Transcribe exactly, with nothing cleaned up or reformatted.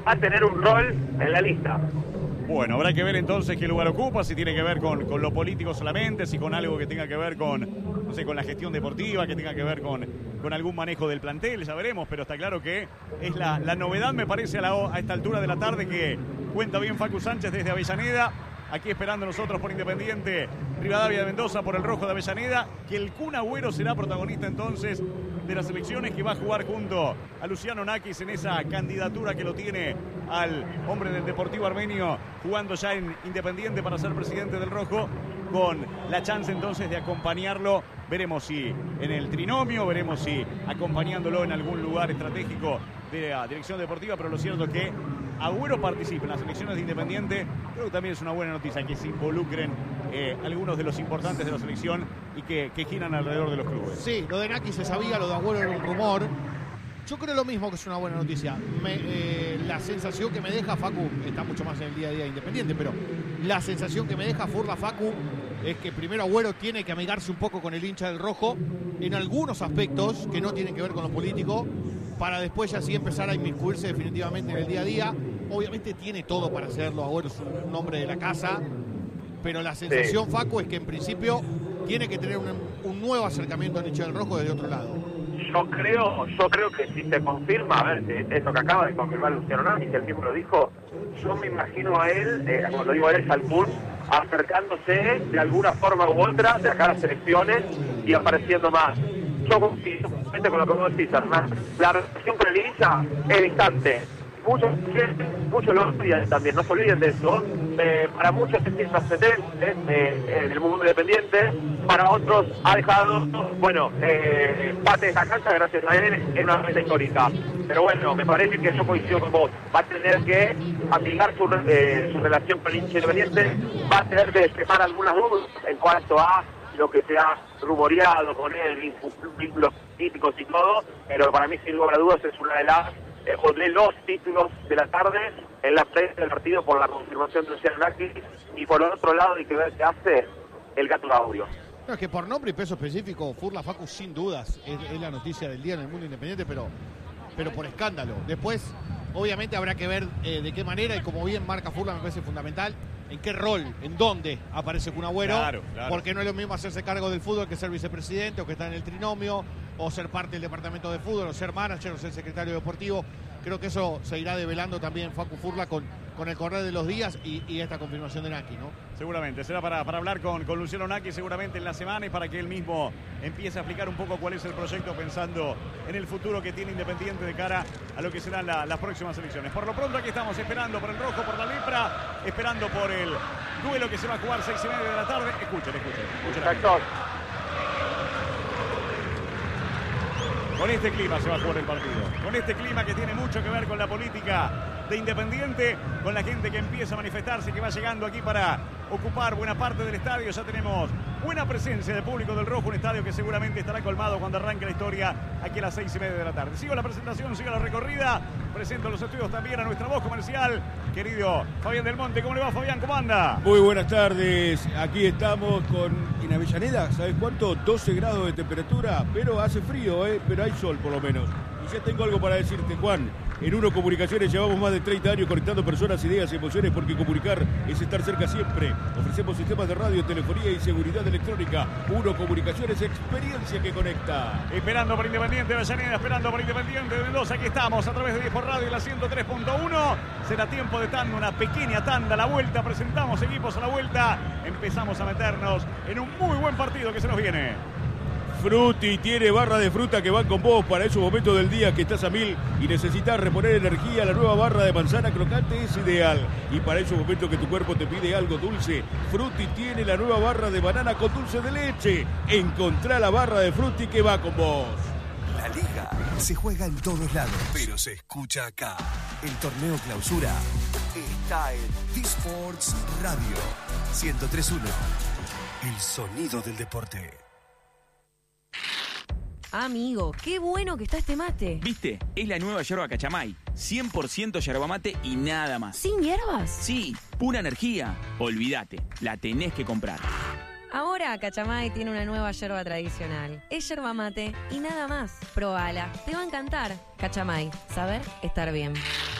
va a tener un rol en la lista. Bueno, habrá que ver entonces qué lugar ocupa, si tiene que ver con, con lo político solamente, si con algo que tenga que ver con, no sé, con la gestión deportiva, que tenga que ver con, con algún manejo del plantel, ya veremos, pero está claro que es la, la novedad, me parece, a, la, a esta altura de la tarde, que cuenta bien Facu Sánchez desde Avellaneda, aquí esperando nosotros por Independiente Rivadavia de Mendoza, por el rojo de Avellaneda, que el Kun Agüero será protagonista entonces de las elecciones, que va a jugar junto a Luciano Nakis en esa candidatura que lo tiene al hombre del Deportivo Armenio, jugando ya en Independiente para ser presidente del rojo, con la chance entonces de acompañarlo. Veremos si en el trinomio, veremos si acompañándolo en algún lugar estratégico de la dirección deportiva, pero lo cierto es que Agüero participa en las elecciones de Independiente. Creo que también es una buena noticia que se involucren eh, algunos de los importantes de la selección y que, que giran alrededor de los clubes. Sí, lo de Naki se sabía, lo de Agüero era un rumor. Yo creo lo mismo, que es una buena noticia. Me, eh, la sensación que me deja Facu, está mucho más en el día a día de Independiente, pero la sensación que me deja Furla Facu es que primero Agüero tiene que amigarse un poco con el hincha del rojo en algunos aspectos que no tienen que ver con lo político, para después ya sí empezar a inmiscuirse definitivamente en el día a día. Obviamente tiene todo para hacerlo, Agüero es un hombre de la casa, pero la sensación, sí, Facu, es que en principio tiene que tener un, un nuevo acercamiento al hincha del rojo desde otro lado. Yo creo, yo creo que si se confirma, a ver, eso que acaba de confirmar Luciano Nakis, que él mismo lo dijo, yo me imagino a él, eh, cuando digo a él, es al Kun, acercándose de alguna forma u otra de acá a las elecciones y apareciendo más. Yo coincido con lo que vos decís, Hernán. La relación con el hincha es distante. Muchos muchos lo olvidan también, no se olviden de eso. Eh, para muchos es trascendente eh, en el mundo independiente, para otros ha dejado, bueno, eh, parte de esa cancha gracias a él en una meta histórica. Pero bueno, me parece que yo coincido con vos. Va a tener que amigar su, eh, su relación con el hincha independiente, va a tener que despejar algunas dudas en cuanto a lo que se ha rumoreado con él, vínculos típicos y todo, pero para mí sin lugar a dudas es una de las eh, o de los títulos de la tarde en la prensa del partido, por la confirmación de Luciano Nakis, y por el otro lado hay que ver qué hace el Gato Gaudio. No, es que por nombre y peso específico, Furla Facu sin dudas es, es la noticia del día en el mundo independiente, pero, pero por escándalo. Después, obviamente habrá que ver eh, de qué manera, y como bien marca Furla, me parece fundamental, en qué rol, en dónde aparece Kun Agüero, claro, claro. Porque no es lo mismo hacerse cargo del fútbol que ser vicepresidente, o que estar en el trinomio, o ser parte del departamento de fútbol, o ser manager, o ser secretario deportivo. Creo que eso se irá develando también Facu Furla con, con el correr de los días y, y esta confirmación de Nakis, ¿no? Seguramente, será para, para hablar con, con Luciano Nakis seguramente en la semana, y para que él mismo empiece a explicar un poco cuál es el proyecto, pensando en el futuro que tiene Independiente de cara a lo que serán la, las próximas elecciones. Por lo pronto aquí estamos esperando por el rojo, por la lepra, esperando por el duelo que se va a jugar seis y media de la tarde. Escuchen, escuchen, escuchen. Exacto. Con este clima se va a jugar el partido. Con este clima que tiene mucho que ver con la política de Independiente, con la gente que empieza a manifestarse, que va llegando aquí para ocupar buena parte del estadio. Ya tenemos buena presencia de público del rojo, un estadio que seguramente estará colmado cuando arranque la historia aquí a las seis y media de la tarde. Sigo la presentación, sigo la recorrida. Presento los estudios también a nuestra voz comercial, querido Fabián Del Monte. ¿Cómo le va, Fabián? ¿Cómo anda? Muy buenas tardes. Aquí estamos con en Avellaneda, ¿sabes cuánto? doce grados de temperatura, pero hace frío, ¿eh? Pero hay sol por lo menos. Y ya tengo algo para decirte, Juan. En Uno Comunicaciones llevamos más de treinta años conectando personas, ideas y emociones, porque comunicar es estar cerca siempre. Ofrecemos sistemas de radio, telefonía y seguridad electrónica. Uno Comunicaciones, experiencia que conecta. Esperando por Independiente Avellaneda, esperando por Independiente de Mendoza. Aquí estamos a través de diez por Radio y la ciento tres punto uno. Será tiempo de tanda, una pequeña tanda a la vuelta. Presentamos equipos a la vuelta. Empezamos a meternos en un muy buen partido que se nos viene. Frutti tiene barra de fruta que van con vos para esos momentos del día que estás a mil y necesitas reponer energía. La nueva barra de manzana crocante es ideal. Y para esos momentos que tu cuerpo te pide algo dulce, Frutti tiene la nueva barra de banana con dulce de leche. Encontrá la barra de Frutti que va con vos. La liga se juega en todos lados, pero se escucha acá. El torneo clausura está en T-Sports Radio ciento tres punto uno. El sonido del deporte. Amigo, qué bueno que está este mate. ¿Viste? Es la nueva yerba Cachamay. cien por ciento yerba mate y nada más. ¿Sin hierbas? Sí, pura energía. Olvídate, la tenés que comprar. Ahora Cachamay tiene una nueva yerba tradicional. Es yerba mate y nada más. Probala, te va a encantar. Cachamay, saber estar bien.